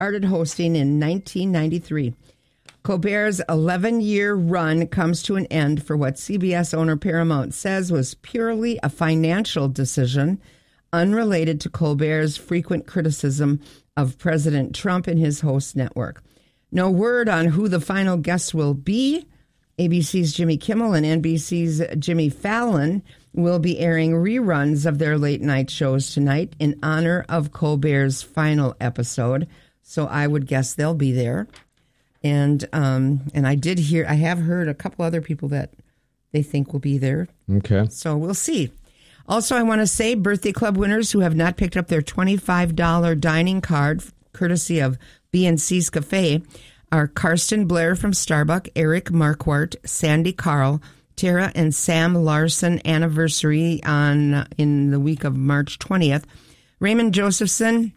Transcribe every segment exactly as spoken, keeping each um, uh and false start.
started hosting in nineteen ninety-three. Colbert's eleven-year run comes to an end for what C B S owner Paramount says was purely a financial decision, unrelated to Colbert's frequent criticism of President Trump and his host network. No word on who the final guest will be. A B C's Jimmy Kimmel and N B C's Jimmy Fallon will be airing reruns of their late-night shows tonight in honor of Colbert's final episode, so I would guess they'll be there. And um, and I did hear, I have heard a couple other people that they think will be there. Okay. So we'll see. Also, I want to say birthday club winners who have not picked up their twenty-five dollars dining card, courtesy of B and C's Cafe, are Karsten Blair from Starbucks, Eric Marquardt, Sandy Carl, Tara and Sam Larson anniversary on uh, in the week of March twentieth, Raymond Josephson,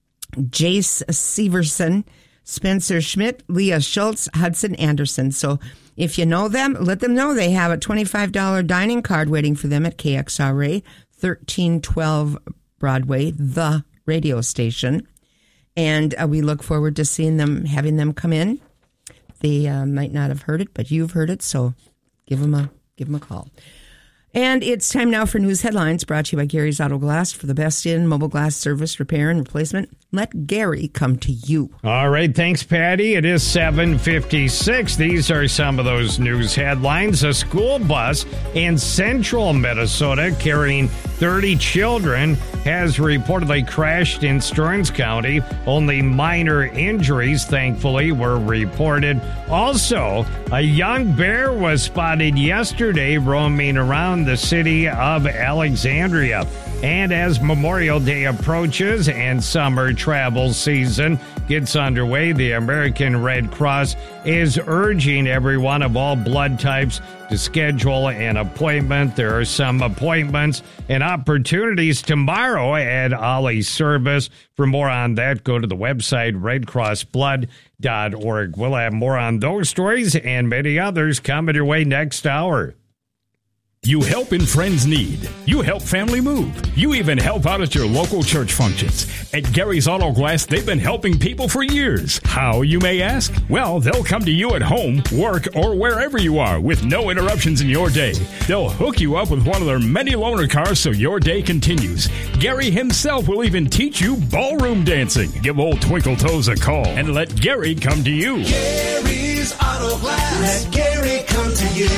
Jace Severson, Spencer Schmidt, Leah Schultz, Hudson Anderson. So if you know them, let them know they have a twenty-five dollars dining card waiting for them at K X R A, thirteen twelve Broadway, the radio station. And uh, we look forward to seeing them, having them come in. They uh, might not have heard it, but you've heard it, so give them a give them a call. And it's time now for news headlines, brought to you by Gary's Auto Glass. For the best in mobile glass service, repair, and replacement, let Gary come to you. All right, thanks, Patty. It is seven fifty-six. These are some of those news headlines. A school bus in central Minnesota carrying thirty children has reportedly crashed in Stearns County. Only minor injuries, thankfully, were reported. Also, a young bear was spotted yesterday roaming around the city of Alexandria. And as Memorial Day approaches and summer travel season gets underway, the American Red Cross is urging everyone of all blood types to schedule an appointment. There are some appointments and opportunities tomorrow at Ollie's Service. For more on that, go to the website red cross blood dot org. We'll have more on those stories and many others coming your way next hour. You help in friends' need. You help family move. You even help out at your local church functions. At Gary's Auto Glass, they've been helping people for years. How, you may ask? Well, they'll come to you at home, work, or wherever you are with no interruptions in your day. They'll hook you up with one of their many loaner cars so your day continues. Gary himself will even teach you ballroom dancing. Give old Twinkle Toes a call and let Gary come to you. Gary's Auto Glass. Let Gary come to you.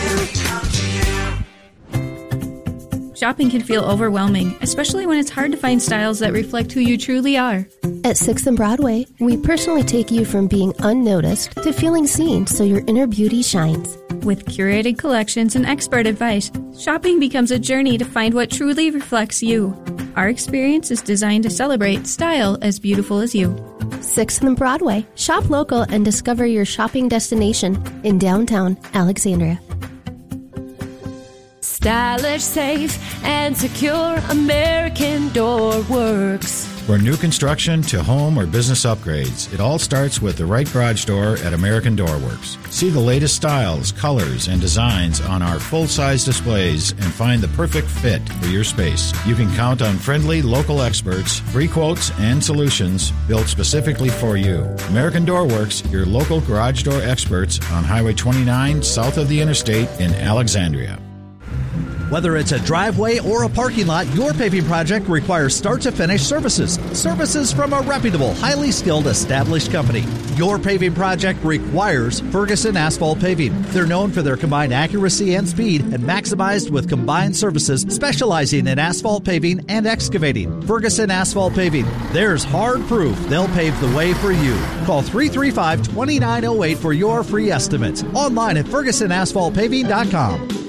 Shopping can feel overwhelming, especially when it's hard to find styles that reflect who you truly are. At sixth and Broadway, we personally take you from being unnoticed to feeling seen so your inner beauty shines. With curated collections and expert advice, shopping becomes a journey to find what truly reflects you. Our experience is designed to celebrate style as beautiful as you. sixth and Broadway. Shop local and discover your shopping destination in downtown Alexandria. Stylish, safe, and secure American Door Works. For new construction to home or business upgrades, it all starts with the right garage door at American Door Works. See the latest styles, colors, and designs on our full-size displays and find the perfect fit for your space. You can count on friendly local experts, free quotes, and solutions built specifically for you. American Door Works, your local garage door experts on Highway twenty-nine, south of the interstate in Alexandria. Whether it's a driveway or a parking lot, your paving project requires start-to-finish services. Services from a reputable, highly skilled, established company. Your paving project requires Ferguson Asphalt Paving. They're known for their combined accuracy and speed and maximized with combined services specializing in asphalt paving and excavating. Ferguson Asphalt Paving. There's hard proof they'll pave the way for you. Call three three five, two nine zero eight for your free estimate. Online at ferguson asphalt paving dot com.